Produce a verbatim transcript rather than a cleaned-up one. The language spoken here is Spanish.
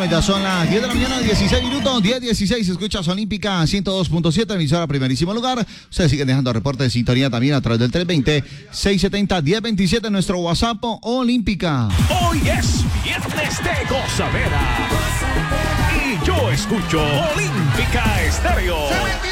Bueno, ya son las diez de la mañana, dieciséis minutos, diez dieciséis, escuchas Olímpica ciento dos punto siete, emisora primerísimo lugar. Ustedes siguen dejando reporte de sintonía también a través del tres veinte, seiscientos setenta, diez veintisiete, nuestro WhatsApp Olímpica. Hoy es viernes de gozadera y yo escucho Olímpica Estéreo.